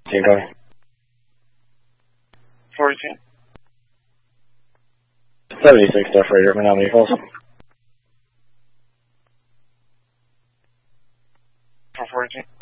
Team Tony. 42. 76 Death Raider, Menominee Falls. 442.